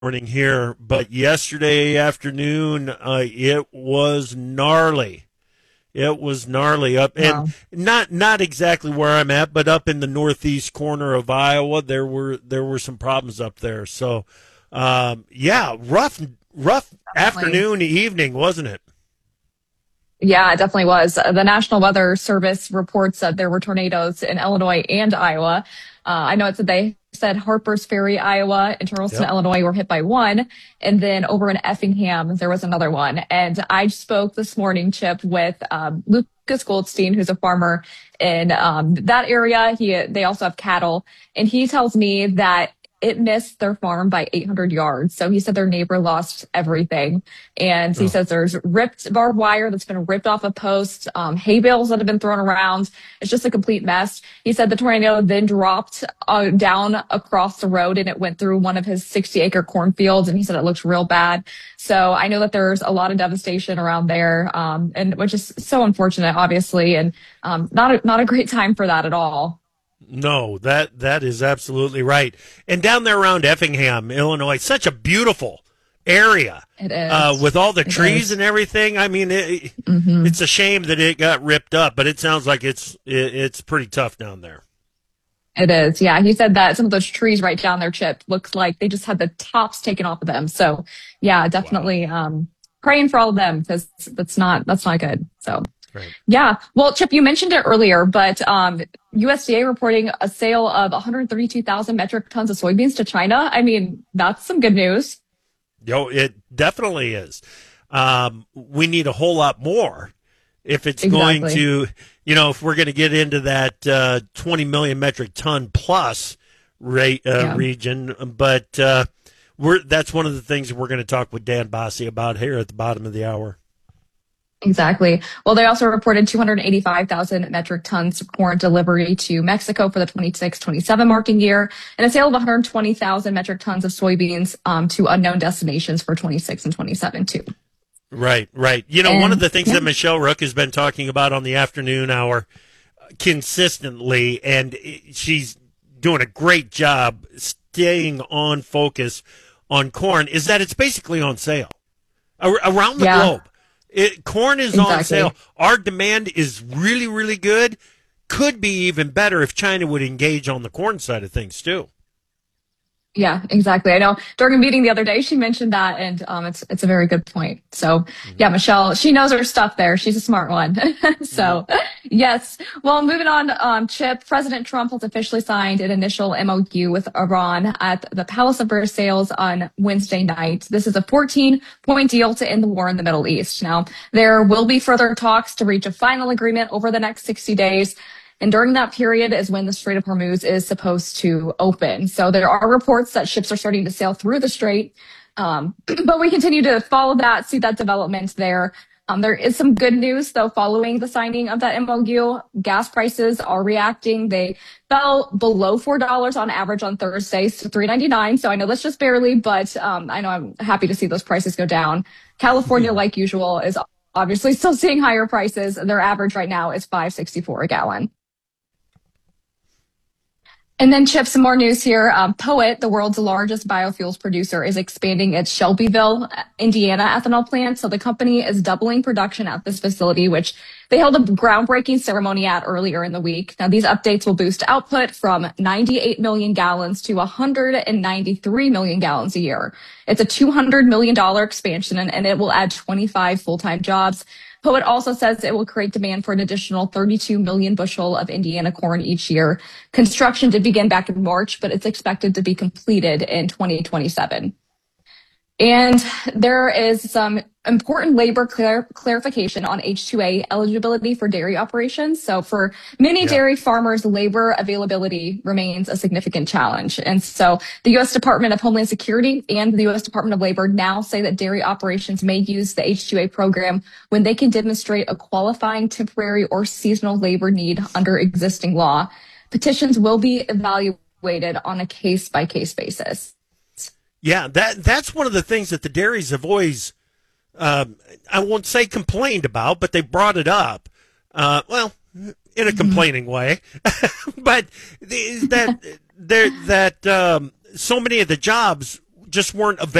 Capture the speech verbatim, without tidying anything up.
morning here, but yesterday afternoon, uh, it was gnarly. It was gnarly up, Wow. and not not exactly where I'm at, but up in the northeast corner of Iowa, there were there were some problems up there. So, um, yeah, rough rough Definitely. afternoon, evening, wasn't it? Yeah, it definitely was. Uh, The National Weather Service reports that there were tornadoes in Illinois and Iowa. Uh, I know it's they said Harpers Ferry, Iowa, and Charleston, Yep. Illinois were hit by one. And then over in Effingham, there was another one. And I spoke this morning, Chip, with um, Lucas Goldstein, who's a farmer in um, that area. He They also have cattle. And he tells me that it missed their farm by eight hundred yards. So he said their neighbor lost everything. And he Oh, says there's ripped barbed wire that's been ripped off a post, um, hay bales that have been thrown around. It's just a complete mess. He said the tornado then dropped uh, down across the road and it went through one of his sixty acre cornfields. And he said it looks real bad. So I know that there's a lot of devastation around there, um, and which is so unfortunate, obviously, and um, not a, not a great time for that at all. no, that that is absolutely right. And down there around Effingham, Illinois, such a beautiful area It uh, is. with all the It trees is. and everything. I mean, it, Mm-hmm. it's a shame that it got ripped up, but it sounds like it's it, it's pretty tough down there. It is. Yeah. He said that some of those trees right down their chip looks like they just had the tops taken off of them. So yeah, Wow. definitely, um, praying for all of them because that's not, that's not good. So Right. yeah. Well, Chip, you mentioned it earlier, but, um, U S D A reporting a sale of one hundred thirty-two thousand metric tons of soybeans to China. I mean, that's some good news. Yo, it definitely is. Um, we need a whole lot more if it's going Exactly. to, you know, if we're going to get into that uh, twenty million metric ton plus rate uh, Yeah. region. But uh, we're that's one of the things that we're going to talk with Dan Bossy about here at the bottom of the hour. Exactly. Well, they also reported two hundred eighty-five thousand metric tons of corn delivery to Mexico for the twenty-six twenty-seven marking year, and a sale of one hundred twenty thousand metric tons of soybeans um, to unknown destinations for twenty-six and twenty-seven too. Right, right. You know, one of And the things yeah, that Michelle Rook has been talking about on the afternoon hour consistently, and she's doing a great job staying on focus on corn, is that it's basically on sale Ar- around the yeah, globe. It, corn is on sale. exactly. Our demand is really, really good. Could be even better if China would engage on the corn side of things too. Yeah, exactly. I know during a meeting the other day, she mentioned that, and um, it's it's a very good point. So, yeah, Michelle, she knows her stuff there. She's a smart one. Mm-hmm. So, yes. Well, moving on, um, Chip, President Trump has officially signed an initial M O U with Iran at the Palace of Versailles on Wednesday night. This is a fourteen point deal to end the war in the Middle East. Now, there will be further talks to reach a final agreement over the next sixty days. And during that period is when the Strait of Hormuz is supposed to open. So there are reports that ships are starting to sail through the strait. Um, but we continue to follow that, see that development there. Um, there is some good news, though, following the signing of that M O U. Gas prices are reacting. They fell below four dollars on average on Thursdays to three ninety-nine. So I know that's just barely, but um, I know I'm happy to see those prices go down. California, like usual, is obviously still seeing higher prices. Their average right now is five sixty-four a gallon. And then, Chip, some more news here. Um, Poet, the world's largest biofuels producer, is expanding its Shelbyville, Indiana ethanol plant. So the company is doubling production at this facility, which they held a groundbreaking ceremony at earlier in the week. Now, these updates will boost output from ninety-eight million gallons to one hundred ninety-three million gallons a year. It's a two hundred million dollars expansion, and, and it will add twenty-five full-time jobs. Poet also says it will create demand for an additional thirty-two million bushel of Indiana corn each year. Construction did begin back in March, but it's expected to be completed in twenty twenty-seven. And there is some important labor clar- clarification on H two A eligibility for dairy operations. So for many Yeah. dairy farmers, labor availability remains a significant challenge. And so the U S Department of Homeland Security and the U S Department of Labor now say that dairy operations may use the H two A program when they can demonstrate a qualifying temporary or seasonal labor need under existing law. Petitions will be evaluated on a case by case basis. Yeah, that that's one of the things that the dairies have always, um, I won't say complained about, but they brought it up. Uh, well, in a Mhm. complaining way, but the, that there that um, so many of the jobs just weren't available.